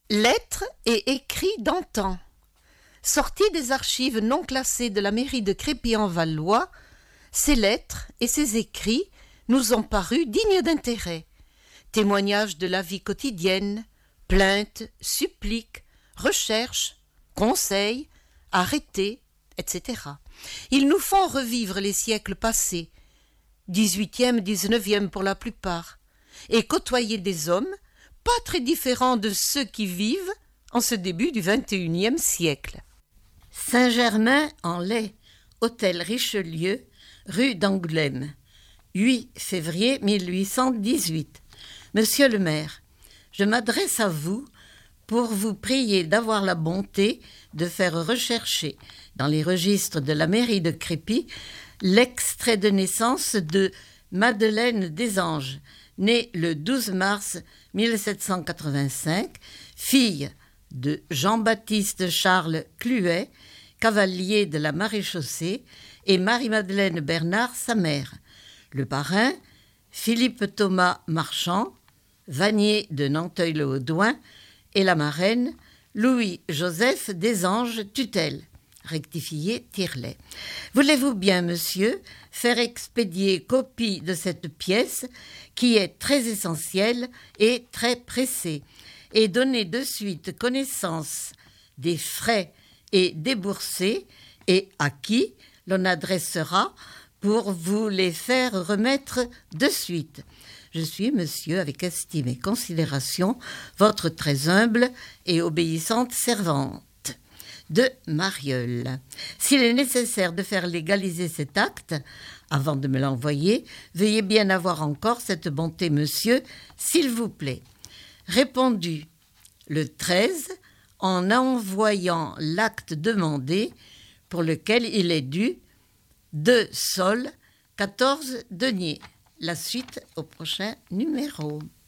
Lettres et écrits d'antan. Sortis des archives non classées de la mairie de Crépy-en-Valois, ces lettres et ces écrits nous ont paru dignes d'intérêt. Témoignages de la vie quotidienne, plaintes, suppliques, recherches, conseils, arrêtés, etc. Ils nous font revivre les siècles passés, 18e, 19e pour la plupart, et côtoyer des hommes pas très différents de ceux qui vivent en ce début du XXIe siècle. Saint-Germain-en-Laye, hôtel Richelieu, rue d'Angoulême, 8 février 1818. Monsieur le maire, je m'adresse à vous pour vous prier d'avoir la bonté de faire rechercher dans les registres de la mairie de Crépy l'extrait de naissance de Madeleine Desanges, née le 12 mars 1785, fille de Jean-Baptiste Charles Cluet, cavalier de la maréchaussée, et Marie-Madeleine Bernard, sa mère. Le parrain, Philippe Thomas Marchand, Vanier de Nanteuil-le-Haudouin, et la marraine, Louis-Joseph Desanges Tutelle, rectifié Tirlet. Voulez-vous bien, monsieur, faire expédier copie de cette pièce qui est très essentielle et très pressée, et donner de suite connaissance des frais et déboursés et à qui l'on adressera pour vous les faire remettre de suite. Je suis, monsieur, avec estime et considération, votre très humble et obéissante servante. De Marieul. S'il est nécessaire de faire légaliser cet acte, avant de me l'envoyer, veuillez bien avoir encore cette bonté, monsieur, s'il vous plaît. Répondu le 13, en envoyant l'acte demandé, pour lequel il est dû 2 sols, 14 deniers. La suite au prochain numéro.